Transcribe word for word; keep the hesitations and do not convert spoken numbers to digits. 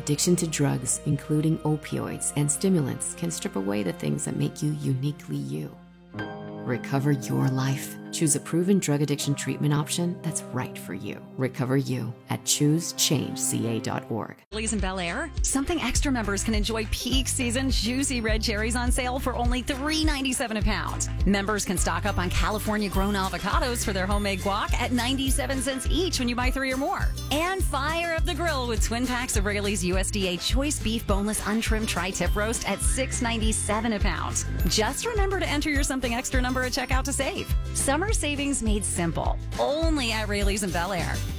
Addiction to drugs, including opioids and stimulants, can strip away the things that make you uniquely you. Recover your life. Choose a proven drug addiction treatment option that's right for you. Recover you at choose change c a dot org. Rayleigh's in Bel Air, Something Extra members can enjoy peak season juicy red cherries on sale for only three ninety-seven a pound. Members can stock up on California grown avocados for their homemade guac at ninety-seven cents each when you buy three or more. And fire up the grill with twin packs of Rayleigh's U S D A choice beef boneless untrimmed tri-tip roast at six ninety-seven a pound. Just remember to enter your Something Extra number at checkout to save. Summer savings made simple. Only at Rayleigh's in Bel Air.